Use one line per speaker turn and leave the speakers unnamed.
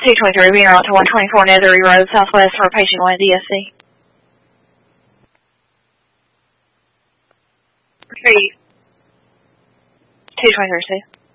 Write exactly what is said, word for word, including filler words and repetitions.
two twenty-three, being out to one twenty-four Nethery Road, Southwest for a patient on D S C. Three. two twenty-three, Sue.